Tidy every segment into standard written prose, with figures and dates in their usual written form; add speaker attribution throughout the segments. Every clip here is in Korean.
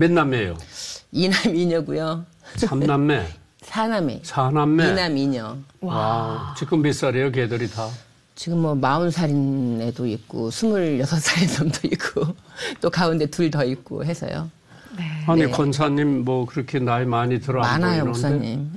Speaker 1: 몇 남매예요?
Speaker 2: 2남 2녀고요.
Speaker 1: 3남매?
Speaker 2: 4남매.
Speaker 1: 4남매?
Speaker 2: 2남 2녀.
Speaker 1: 와. 지금 몇 살이에요, 걔들이 다?
Speaker 2: 지금 뭐 40살인 애도 있고 26살인 놈도 있고 또 가운데 둘 더 있고 해서요.
Speaker 3: 네.
Speaker 1: 아니,
Speaker 2: 네.
Speaker 1: 권사님 뭐 그렇게 나이 많이 들어 안
Speaker 2: 많아요,
Speaker 1: 보이는데.
Speaker 2: 목사님.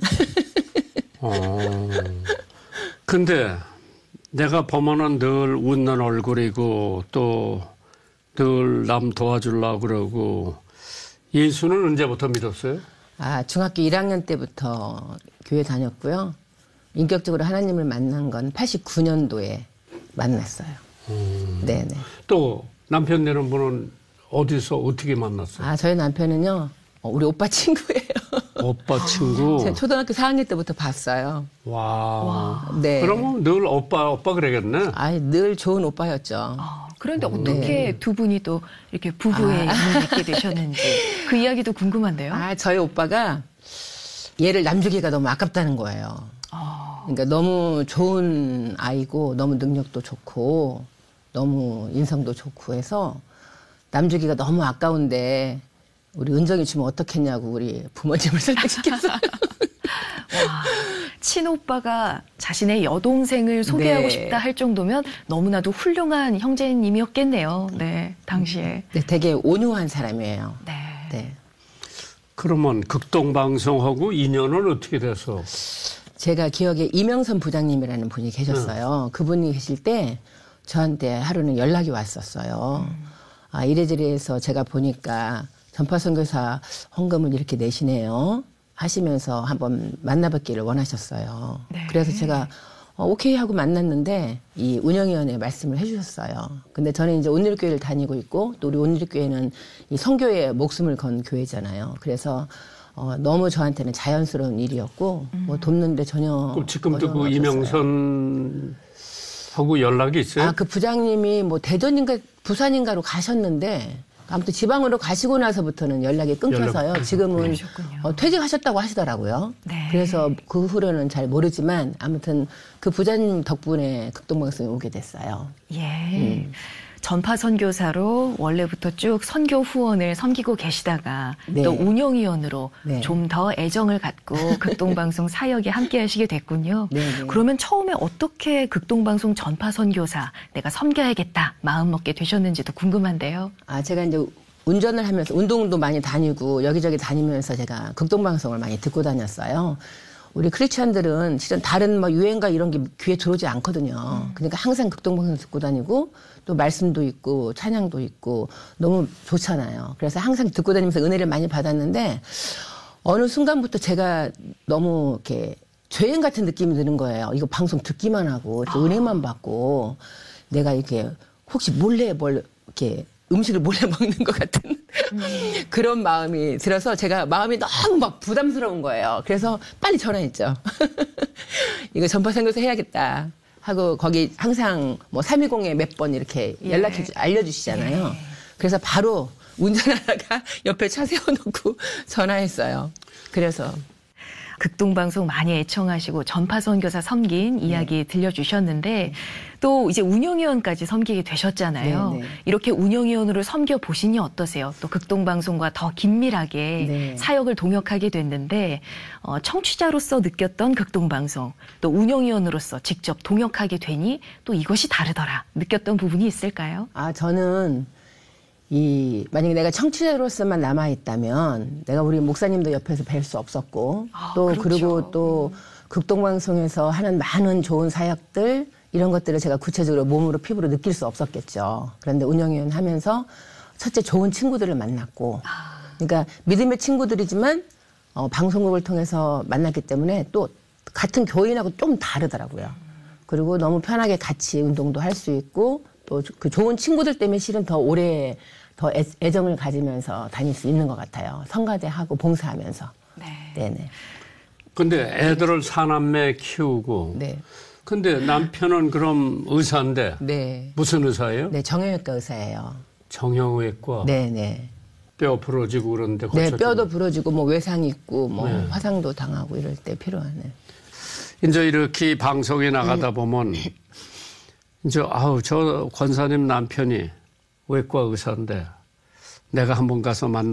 Speaker 1: 근데 내가 보면은 늘 웃는 얼굴이고 또 늘 남 도와주려고 그러고 예수는 언제부터 믿었어요?
Speaker 2: 아, 중학교 1학년 때부터 교회 다녔고요. 인격적으로 하나님을 만난 건 89년도에 만났어요. 네네.
Speaker 1: 또 남편 되는 분은 어디서 어떻게 만났어요?
Speaker 2: 아, 저희 남편은요, 우리 오빠 친구예요.
Speaker 1: 오빠 친구?
Speaker 2: 제가 초등학교 4학년 때부터 봤어요.
Speaker 1: 와.
Speaker 2: 네.
Speaker 1: 그러면 늘 오빠 그러겠네?
Speaker 2: 아이, 늘 좋은 오빠였죠.
Speaker 3: 그런데 어떻게 두 분이 또 이렇게 부부의 인을 맺게 되셨는지 그 이야기도 궁금한데요.
Speaker 2: 아, 저희 오빠가 얘를 남주기가 너무 아깝다는 거예요. 그러니까 너무 좋은 아이고 너무 능력도 좋고 너무 인성도 좋고 해서 남주기가 너무 아까운데 우리 은정이 주면 어떻겠냐고 우리 부모님을 설득시켰어요.
Speaker 3: 와, 친오빠가 자신의 여동생을 소개하고
Speaker 2: 네.
Speaker 3: 싶다 할 정도면 너무나도 훌륭한 형제님이었겠네요. 네, 당시에.
Speaker 2: 네, 되게 온유한 사람이에요.
Speaker 3: 네.
Speaker 2: 네.
Speaker 1: 그러면 극동방송하고 인연은 어떻게 돼서?
Speaker 2: 제가 기억에 이명선 부장님이라는 분이 계셨어요. 그분이 계실 때 저한테 하루는 연락이 왔었어요. 아, 이래저래 해서 제가 보니까 전파선교사 헌금을 이렇게 내시네요. 하시면서 한번 만나뵙기를 원하셨어요.
Speaker 3: 네.
Speaker 2: 그래서 제가 오케이 하고 만났는데 이 운영위원회 말씀을 해주셨어요. 근데 저는 이제 온누리교회를 다니고 있고 또 우리 온누리교회는 이 선교에 목숨을 건 교회잖아요. 그래서 너무 저한테는 자연스러운 일이었고 뭐 돕는데 전혀
Speaker 1: 그럼 지금도 그
Speaker 2: 어려움이 없었어요.
Speaker 1: 이명선하고 연락이 있어요?
Speaker 2: 아, 그 부장님이 뭐 대전인가 부산인가로 가셨는데 아무튼 지방으로 가시고 나서부터는 연락이 끊겨서요. 지금은
Speaker 3: 그러셨군요.
Speaker 2: 퇴직하셨다고 하시더라고요.
Speaker 3: 네.
Speaker 2: 그래서 그 후로는 잘 모르지만 아무튼 그 부장님 덕분에 극동방송에 오게 됐어요.
Speaker 3: 예. 전파 선교사로 원래부터 쭉 선교 후원을 섬기고 계시다가
Speaker 2: 네.
Speaker 3: 또 운영위원으로
Speaker 2: 네.
Speaker 3: 좀 더 애정을 갖고 극동방송 사역에 함께 하시게 됐군요.
Speaker 2: 네, 네.
Speaker 3: 그러면 처음에 어떻게 극동방송 전파 선교사 내가 섬겨야겠다 마음 먹게 되셨는지도 궁금한데요.
Speaker 2: 아, 제가 이제 운전을 하면서 운동도 많이 다니고 여기저기 다니면서 제가 극동방송을 많이 듣고 다녔어요. 우리 크리스찬들은 실은 다른 뭐 유행가 이런 게 귀에 들어오지 않거든요. 그러니까 항상 극동방송 듣고 다니고 또 말씀도 있고 찬양도 있고 너무 좋잖아요. 그래서 항상 듣고 다니면서 은혜를 많이 받았는데 어느 순간부터 제가 너무 이렇게 죄인 같은 느낌이 드는 거예요. 이거 방송 듣기만 하고 이렇게 은혜만 받고 내가 이렇게 혹시 몰래 뭘 이렇게 음식을 몰래 먹는 것 같은 그런 마음이 들어서 제가 마음이 너무 막 부담스러운 거예요. 그래서 빨리 전화했죠. 이거 전파선교사 해야겠다 하고 거기 항상 뭐 320에 몇 번 이렇게 알려주시잖아요. 그래서 바로 운전하다가 옆에 차 세워놓고 전화했어요. 그래서
Speaker 3: 극동방송 많이 애청하시고 전파선교사 섬긴 이야기 들려주셨는데 또 이제 운영위원까지 섬기게 되셨잖아요.
Speaker 2: 네, 네.
Speaker 3: 이렇게 운영위원으로 섬겨보시니 어떠세요? 또 극동방송과 더 긴밀하게
Speaker 2: 네.
Speaker 3: 사역을 동역하게 됐는데 청취자로서 느꼈던 극동방송 또 운영위원으로서 직접 동역하게 되니 또 이것이 다르더라 느꼈던 부분이 있을까요?
Speaker 2: 아, 저는 만약에 내가 청취자로서만 남아있다면 내가 우리 목사님도 옆에서 뵐 수 없었고 또
Speaker 3: 그렇죠.
Speaker 2: 그리고 또 극동방송에서 하는 많은 좋은 사역들 이런 것들을 제가 구체적으로 몸으로 피부로 느낄 수 없었겠죠. 그런데 운영위원 하면서 첫째 좋은 친구들을 만났고 그러니까 믿음의 친구들이지만 방송국을 통해서 만났기 때문에 또 같은 교인하고 좀 다르더라고요. 그리고 너무 편하게 같이 운동도 할 수 있고 또 그 좋은 친구들 때문에 실은 더 오래 더 애정을 가지면서 다닐 수 있는 것 같아요. 성가대하고 봉사하면서.
Speaker 3: 네.
Speaker 2: 네네.
Speaker 1: 근데 애들을 사남매 키우고.
Speaker 2: 네.
Speaker 1: 근데 남편은 그럼 의사인데.
Speaker 2: 네.
Speaker 1: 무슨 의사예요?
Speaker 2: 네, 정형외과 의사예요.
Speaker 1: 정형외과.
Speaker 2: 네네.
Speaker 1: 뼈 부러지고 그러는데.
Speaker 2: 네,
Speaker 1: 고쳐주고.
Speaker 2: 뼈도 부러지고 뭐 외상 있고 뭐
Speaker 1: 네.
Speaker 2: 화상도 당하고 이럴 때 필요하네.
Speaker 1: 이제 이렇게 방송에 나가다 보면 이제 저 권사님 남편이 외과 의사인데 내가 한번 가서 만나